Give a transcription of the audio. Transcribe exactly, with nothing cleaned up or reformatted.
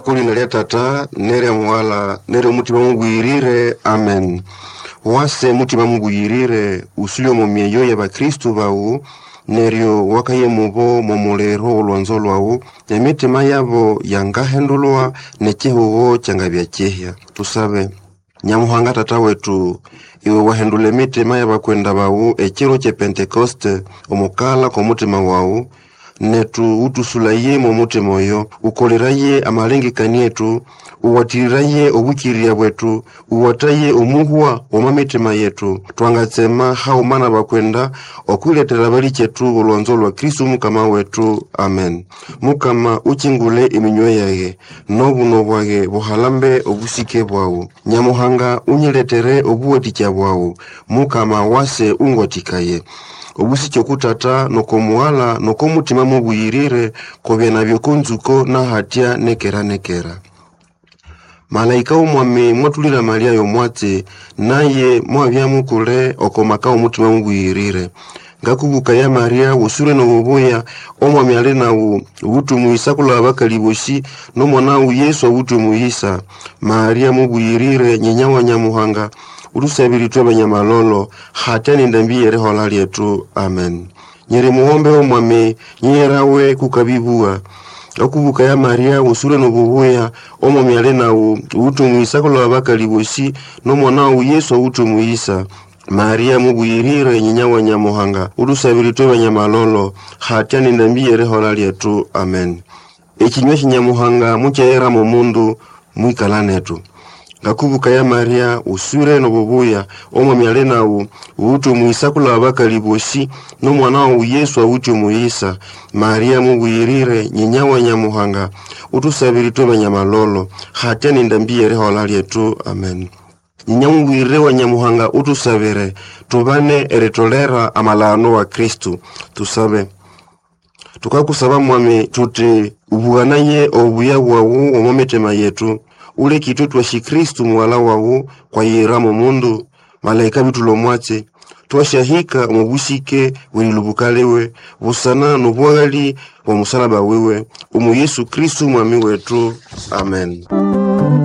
kuli na tata nere mwala nere mutima Mungu yirire amen. Wase mutima Mungu yirire usulio mu myeyo ya bakristo bawo neryo wakaye mubo momolero olwanzo lwawo emitima yabo yangahendulwa nekihuho cyangabya cyehya. Tusabe Nyamuhanga tata wetu iwe wahendule mitima yabakwenda bawo ekiro kye Pentecoste omukala ko mutima wawo netu utusulaye mu mutima oyo ukoleraye amalengekani yetu uwatiriraye obukiria bwetu uwataye omuhwa omamitima yetu twangatsema haumana bakwenda okuletera bali cyetu olwanzo lwa Kristo mukama wetu amen. Mukama ukingule iminyo yaye nobuno bwage buhalambe obusike bwawo. Nyamuhanga unyiletere obuwetikya bwawo mukama wase ungotikaye obusike kutata noko muwala noko mutima mubuyirire kobye nabyo kunzuko na hatya nekera nekera. Malaika umwami mwatulira Maria yomwatse naye mwabya mukule okomaka umutima mubuyirire ngakubuka ya Maria usure no bubuya omwami ale nawo ubutumuisa kula abakaliboshi no mwana wa Yesu ubutumuisa Maria mubuyirire nyenya wa Nyamuhanga urusabiri tw'abanyamalolo hatani ndambiyere hola lyetu amen. Nyere muombe omwami nyerawe kukabibua okubuka ya Maria usure no bubuya omwami ale nawo ubutumuisa kula abakaliboshi no mwana wa Yesu ubutumuisa Maria mubuyirire nyenya wa Nyamuhanga urusabiri tw'abanyamalolo hatani ndambiyere hola lyetu amen. Ekinywa kinyamuhanga mukyera mu mundu mwikalanetu ngakubuka ya Maria usure no bubuya omwami ale nawo ubutumuisa kula abakaliboshi no mwana wa Yesu ubutumuisa Maria mubuyirire nyenya wa Nyamuhanga utusabiri tw'abanyamalolo hatani ndambiyere hola lyetu amen. Nyamubuyirire wa Nyamuhanga utusabire tubane eretolera amalano wa Kristo. Tusabe tukakusaba mwami tuti ubuanaye obuya bwawo omometema yetu ule kitu twashi Kristo mwala wawo kwa yera mu mundu malaika bitulo mwatse twashahika omubusike wilubukalewe busana nobwagali wa musalaba wewe umu Yesu Kristo mwami wetu amen.